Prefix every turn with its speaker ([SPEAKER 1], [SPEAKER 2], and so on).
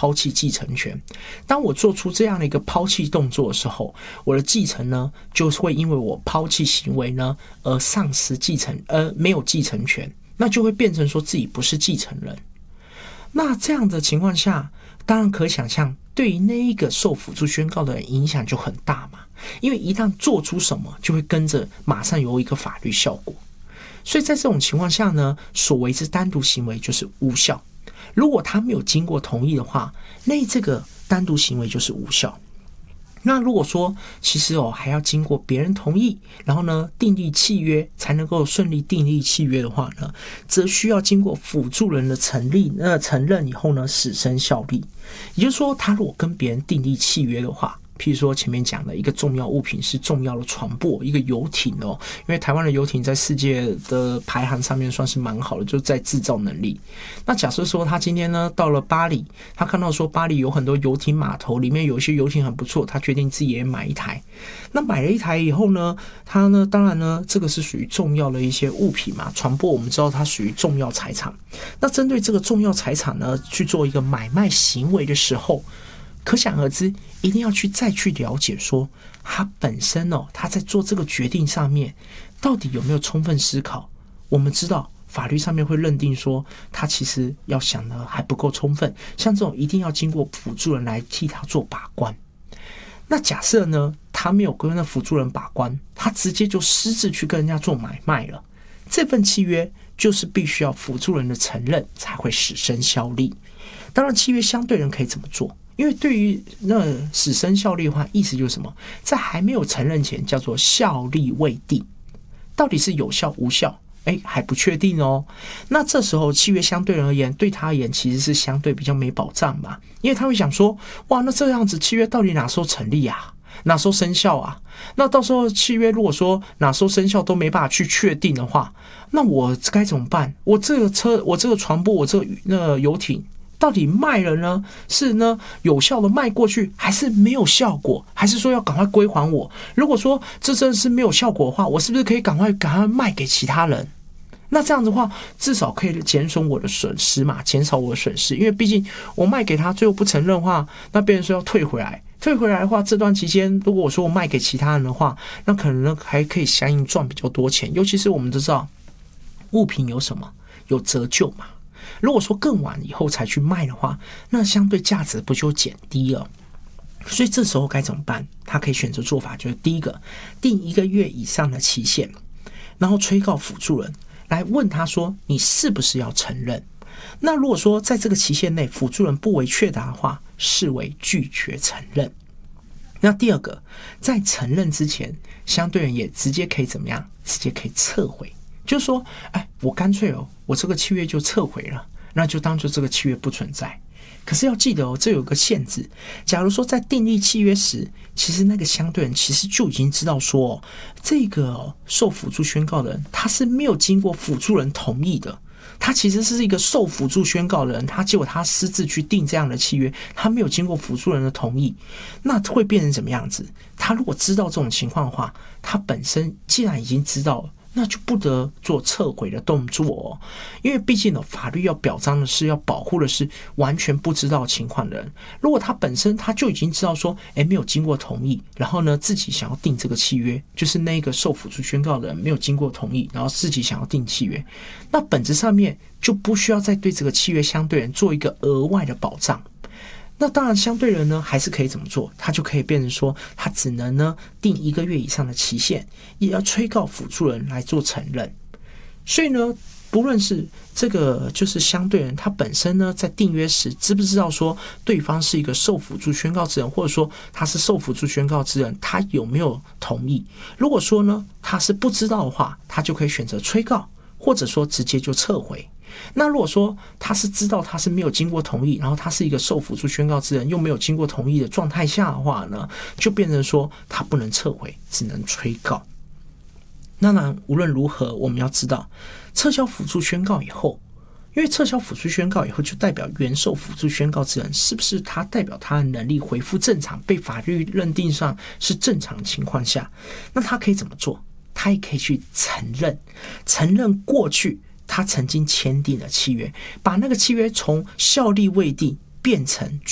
[SPEAKER 1] 抛弃继承权。当我做出这样的一个抛弃动作的时候，我的继承呢就会因为我抛弃行为呢而丧失没有继承权，那就会变成说自己不是继承人。那这样的情况下，当然可以想象对于那一个受辅助宣告的人影响就很大嘛，因为一旦做出什么就会跟着马上有一个法律效果。所以在这种情况下呢，所谓之单独行为就是无效。如果他没有经过同意的话，那这个单独行为就是无效。那如果说其实还要经过别人同意，然后呢订立契约才能够顺利订立契约的话呢，则需要经过辅助人的承认以后呢始生效力。也就是说，他如果跟别人订立契约的话，譬如说前面讲的一个重要物品是重要的船舶，一个游艇因为台湾的游艇在世界的排行上面算是蛮好的，就是在制造能力。那假设说他今天呢到了巴黎，他看到说巴黎有很多游艇码头，里面有一些游艇很不错，他决定自己也买一台。那买了一台以后呢，他呢当然呢这个是属于重要的一些物品嘛，船舶我们知道它属于重要财产。那针对这个重要财产呢去做一个买卖行为的时候，可想而知，一定要再去了解说他本身他在做这个决定上面到底有没有充分思考。我们知道法律上面会认定说他其实要想的还不够充分，像这种一定要经过辅助人来替他做把关。那假设呢他没有跟那辅助人把关，他直接就私自去跟人家做买卖了，这份契约就是必须要辅助人的承认才会始生效力。当然契约相对人可以怎么做，因为对于那始生效力的话，意思就是什么，在还没有承认前叫做效力未定，到底是有效无效还不确定那这时候契约相对人而言，对他而言其实是相对比较没保障嘛，因为他会想说，哇，那这样子契约到底哪时候成立啊，哪时候生效啊？那到时候契约如果说哪时候生效都没办法去确定的话，那我该怎么办？我这个车，我这个船舶，我这个游艇到底卖了呢？是呢有效的卖过去，还是没有效果？还是说要赶快归还我？如果说这真的是没有效果的话，我是不是可以赶快卖给其他人？那这样子的话，至少可以减少我的损失嘛，减少我的损失。因为毕竟我卖给他，最后不承认的话，那别人说要退回来。退回来的话，这段期间如果我说我卖给其他人的话，那可能还可以相应赚比较多钱。尤其是我们都知道，物品有什么？有折旧嘛。如果说更晚以后才去卖的话，那相对价值不就减低了？所以这时候该怎么办？他可以选择做法，就是第一个，定1个月以上的期限，然后催告辅助人来问他说你是不是要承认。那如果说在这个期限内辅助人不为确答的话，视为拒绝承认。那第二个，在承认之前，相对人也直接可以怎么样？直接可以撤回，就是说我干脆我这个契约就撤回了，那就当作这个契约不存在。可是要记得这有个限制，假如说在订立契约时，其实那个相对人其实就已经知道说这个受辅助宣告的人他是没有经过辅助人同意的，他其实是一个受辅助宣告的人，结果他私自去订这样的契约，他没有经过辅助人的同意，那会变成什么样子？他如果知道这种情况的话，他本身既然已经知道了，那就不得做撤回的动作因为毕竟法律要表彰的是，要保护的是完全不知道情况的人。如果他本身他就已经知道说没有经过同意，然后呢自己想要订这个契约，就是那个受辅助宣告的人没有经过同意，然后自己想要订契约，那本质上面就不需要再对这个契约相对人做一个额外的保障。那当然相对人呢还是可以怎么做，他就可以变成说他只能呢定1个月以上的期限，也要催告辅助人来做承认。所以呢不论是这个就是相对人他本身呢在订约时知不知道说对方是一个受辅助宣告之人，或者说他是受辅助宣告之人，他有没有同意。如果说呢他是不知道的话，他就可以选择催告，或者说直接就撤回。那如果说他是知道他是没有经过同意，然后他是一个受辅助宣告之人又没有经过同意的状态下的话呢，就变成说他不能撤回，只能催告。那无论如何我们要知道，撤销辅助宣告以后，因为撤销辅助宣告以后就代表原受辅助宣告之人是不是他代表他的能力恢复正常，被法律认定上是正常的情况下，那他可以怎么做？他也可以去承认过去他曾经签订的契约，把那个契约从效力未定变成